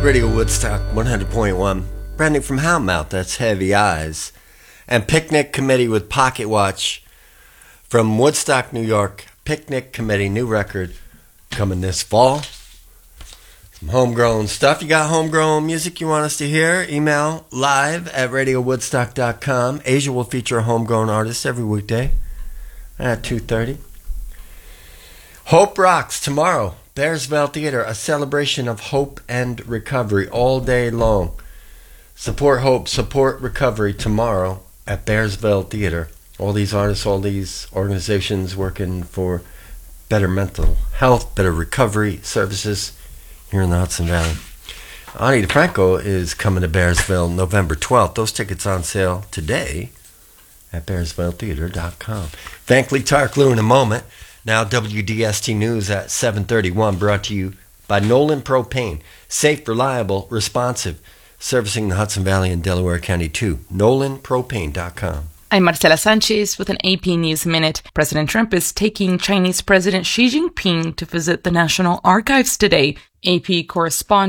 Radio Woodstock 100.1. Branding from Houndmouth, that's Heavy Eyes. And Picnic Committee with Pocket Watch from Woodstock, New York. Picnic Committee, new record coming this fall. Some homegrown stuff. You got homegrown music you want us to hear? Email live@radiowoodstock.com. Asia will feature a homegrown artist every weekday at 2:30. Hope Rocks tomorrow. Bearsville Theater, a celebration of hope and recovery all day long. Support hope, support recovery tomorrow at Bearsville Theater. All these artists, all these organizations working for better mental health, better recovery services here in the Hudson Valley. Ani DeFranco is coming to Bearsville November 12th. Those tickets on sale today at bearsvilletheater.com. Thank Lee Tarklew in a moment. Now WDST News at 7:31, brought to you by Nolan Propane. Safe, reliable, responsive, servicing the Hudson Valley and Delaware County too. NolanPropane.com. I'm Marcela Sanchez with an AP News Minute. President Trump is taking Chinese President Xi Jinping to visit the National Archives today. AP correspondent